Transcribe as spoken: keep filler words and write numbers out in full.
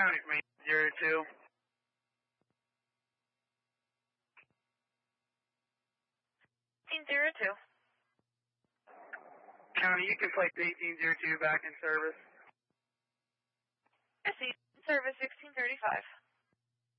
County from eighteen zero two. eighteen zero two. County, you can place eighteen zero two back in service. I see. Service sixteen thirty-five.